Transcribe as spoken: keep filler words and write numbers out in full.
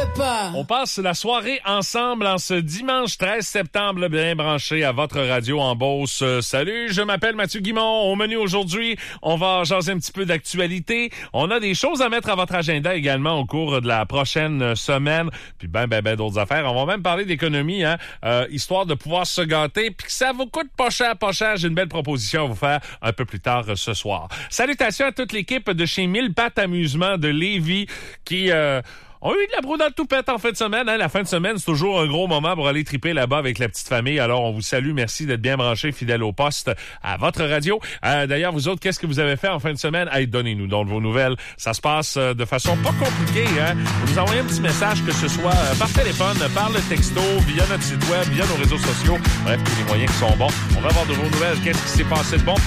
veux pas. On passe la soirée ensemble en ce dimanche treize septembre, bien branché à votre radio en Beauce. Euh, salut, je m'appelle Mathieu Guimond. Au menu aujourd'hui, on va jaser un petit peu d'actualité. On a des choses à mettre à votre agenda également au cours de la prochaine semaine. Puis ben, ben, ben d'autres affaires. On va même parler d'économie, hein, euh, histoire de pouvoir se gâter puis que ça vous coûte pas cher, pas cher. J'ai une belle proposition à vous faire un peu plus tard euh, ce soir. Salutations à toute l'équipe de chez Mille Pattes Amusement de Lévis qui... Euh, On a eu de la broue dans le toupette en fin de semaine. Hein? La fin de semaine, c'est toujours un gros moment pour aller triper là-bas avec la petite famille. Alors, on vous salue. Merci d'être bien branchés, fidèles au poste, à votre radio. Euh, d'ailleurs, vous autres, qu'est-ce que vous avez fait en fin de semaine? Hey, donnez-nous donc vos nouvelles. Ça se passe euh, de façon pas compliquée. Hein? Vous nous envoyez un petit message, que ce soit euh, par téléphone, par le texto, via notre site web, via nos réseaux sociaux. Bref, tous les moyens qui sont bons. On va avoir de vos nouvelles. Qu'est-ce qui s'est passé de bon?